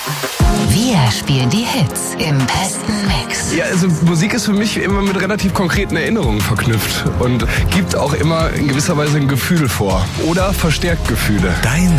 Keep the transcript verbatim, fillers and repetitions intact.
Wir spielen die Hits im besten Mix. Ja, also Musik ist für mich immer mit relativ konkreten Erinnerungen verknüpft und gibt auch immer in gewisser Weise ein Gefühl vor oder verstärkt Gefühle. Dein